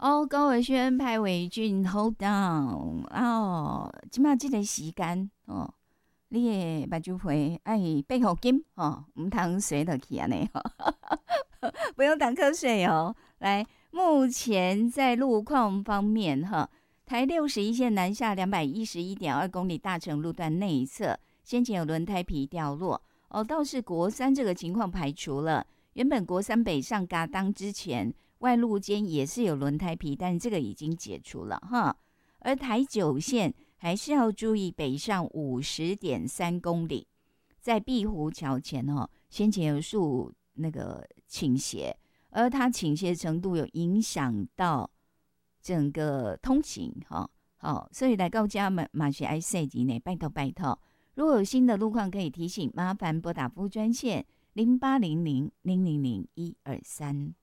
哦，高伟轩、派伟俊，Hold on 哦，即马即个时间哦，你的目睭皮爱背后金哦，唔通水落去安尼哦，不用打瞌睡哦。来，目前在路况方面哈，台61线南下211.2公里大城路段内侧，先前有轮胎皮掉落哦，倒是国三这个情况排除了。原本国三北上嘎当之前，外路间也是有轮胎皮，但是这个已经解除了哈。而台9线还是要注意北上50.3公里，在碧湖桥前哦，先前有树那个倾斜，而它倾斜程度有影响到整个通行哈。好，所以来到家马是爱设计呢，拜托拜托。如果有新的路况可以提醒，麻烦拨打服务专线0800000123。